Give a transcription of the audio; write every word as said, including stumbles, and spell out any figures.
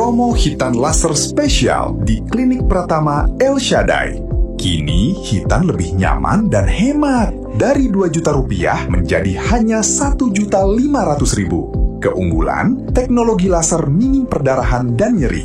promo Hitan Laser spesial di Klinik Pratama El Shaddai. Kini Hitan lebih nyaman dan hemat. Dari dua juta rupiah menjadi hanya satu juta lima ratus ribu. Keunggulan, teknologi laser minim perdarahan dan nyeri.